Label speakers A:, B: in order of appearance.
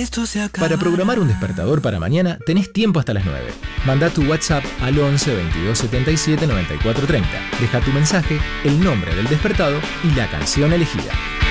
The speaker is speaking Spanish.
A: esto se acaba.
B: Para programar un despertador para mañana tenés tiempo hasta las 9. Manda tu WhatsApp al 11 22 77 94 30. Deja tu mensaje, el nombre del despertado y la canción elegida.